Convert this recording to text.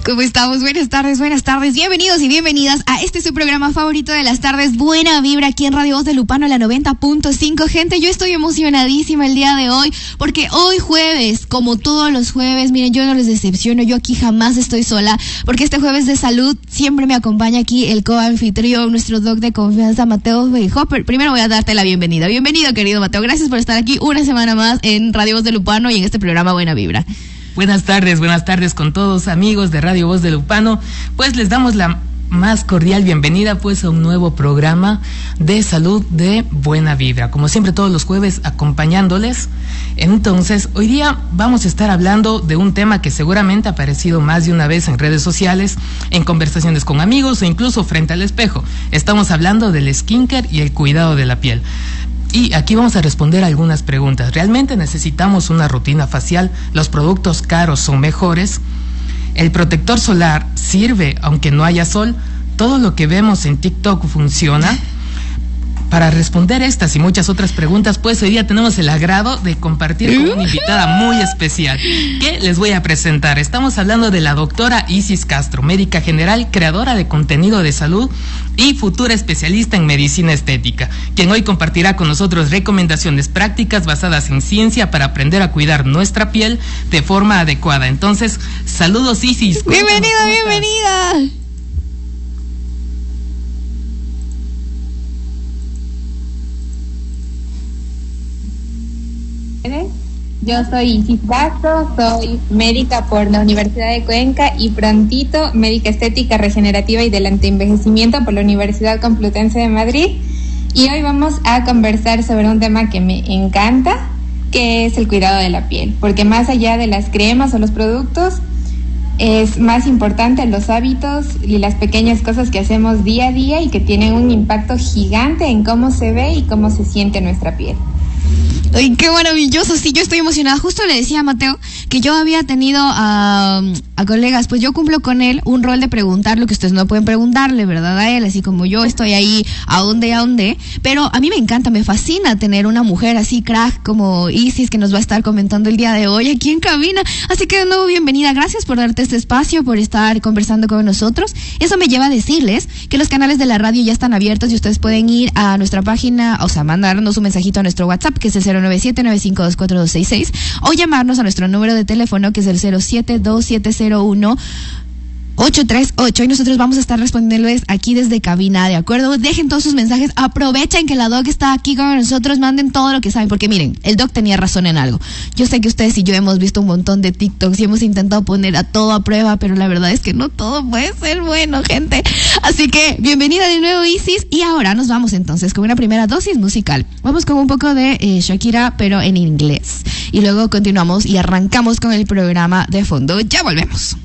¿Cómo estamos? Buenas tardes. Bienvenidos y bienvenidas a este su programa favorito de las tardes, Buena Vibra, aquí en Radio Voz de Lupano, la 90.5. Gente, yo estoy emocionadísima el día de hoy, porque hoy jueves, como todos los jueves, miren, yo no les decepciono, yo aquí jamás estoy sola, porque este jueves de salud siempre me acompaña aquí el co-anfitrión, nuestro doc de confianza, Mateo Hopper. Primero voy a darte la bienvenida. Bienvenido, querido Mateo. Gracias por estar aquí una semana más en Radio Voz de Lupano y en este programa Buena Vibra. Buenas tardes con todos amigos de Radio Voz de Lupano. Pues les damos la más cordial bienvenida pues a un nuevo programa de salud de Buena Vibra. Como siempre todos los jueves acompañándoles. Entonces hoy día vamos a estar hablando de un tema que seguramente ha aparecido más de una vez en redes sociales, en conversaciones con amigos o incluso frente al espejo. Estamos hablando del skincare y el cuidado de la piel. Y aquí vamos a responder algunas preguntas. ¿Realmente necesitamos una rutina facial? ¿Los productos caros son mejores? ¿El protector solar sirve aunque no haya sol? ¿Todo lo que vemos en TikTok funciona? Para responder estas y muchas otras preguntas, pues hoy día tenemos el agrado de compartir con una invitada muy especial que les voy a presentar. Estamos hablando de la doctora Isis Castro, médica general, creadora de contenido de salud y futura especialista en medicina estética, quien hoy compartirá con nosotros recomendaciones prácticas basadas en ciencia para aprender a cuidar nuestra piel de forma adecuada. Entonces, saludos Isis. Bienvenida. Yo soy Isis Castro, soy médica por la Universidad de Cuenca y prontito médica estética regenerativa y del antienvejecimiento por la Universidad Complutense de Madrid. Y hoy vamos a conversar sobre un tema que me encanta, que es el cuidado de la piel, porque más allá de las cremas o los productos, es más importante los hábitos y las pequeñas cosas que hacemos día a día y que tienen un impacto gigante en cómo se ve y cómo se siente nuestra piel. Ay, qué maravilloso, sí, yo estoy emocionada. Justo le decía a Mateo que yo había tenido a colegas, pues yo cumplo con él un rol de preguntar lo que ustedes no pueden preguntarle, ¿verdad? A él, así como yo estoy ahí, a dónde, pero a mí me encanta, me fascina tener una mujer así crack como Isis que nos va a estar comentando el día de hoy aquí en cabina. Así que de nuevo, bienvenida, gracias por darte este espacio, por estar conversando con nosotros. Eso me lleva a decirles que los canales de la radio ya están abiertos y ustedes pueden ir a nuestra página, o sea, mandarnos un mensajito a nuestro WhatsApp, que es el 097-952-4266, o llamarnos a nuestro número de teléfono, que es el 072-701-838, y nosotros vamos a estar respondiéndoles aquí desde cabina, ¿de acuerdo? Dejen todos sus mensajes, aprovechen que la doc está aquí con nosotros, manden todo lo que saben, porque miren, el doc tenía razón en algo. Yo sé que ustedes y yo hemos visto un montón de TikToks y hemos intentado poner a todo a prueba, pero la verdad es que no todo puede ser bueno, gente. Así que, bienvenida de nuevo, Isis, y ahora nos vamos entonces con una primera dosis musical. Vamos con un poco de Shakira, pero en inglés. Y luego continuamos y arrancamos con el programa de fondo. Ya volvemos.